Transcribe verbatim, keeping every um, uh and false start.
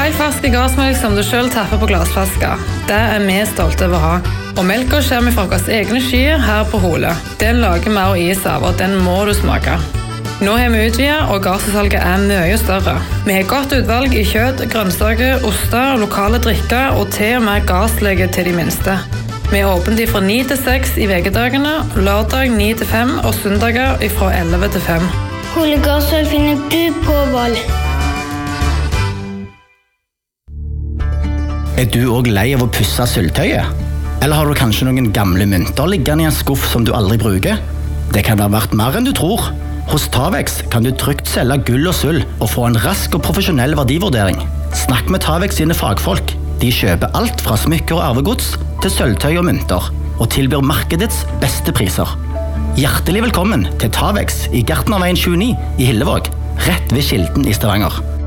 Helt fersk gardsmelk som du selv tapper på glassflasker. Det er vi stolte over å ha. Og melka kommer fra våre egne skyer her på Hole. Den lager vi og is av, og den må du smake. Nå har vi utvidet, og gardssalget er mye større. Vi har godt utvalg i kjøtt, grønnsaker, oster, lokale drikker og til og med gasslege til de minste. Vi er åpent fra ni til seks i vekedagene, lørdag ni til fem og søndager fra elleve til fem. Hole gardssalg finner du på Voll. Er du også lei av å pusse sølvtøyet? Eller har du kanskje noen gamle mynter liggende i en skuff som du aldri bruker? Det kan være verdt mer enn du tror. Hos Tavex kan du trygt selge gull og sølv og få en rask og profesjonell verdivurdering. Snakk med Tavex sine fagfolk. De kjøper alt fra smykker og arvegods til sølvtøy og mynter, og tilbyr markedets beste priser. Hjertelig velkommen til Tavex i Gartnerveien tjueni i Hillevåg, rett ved Kilden i Stavanger.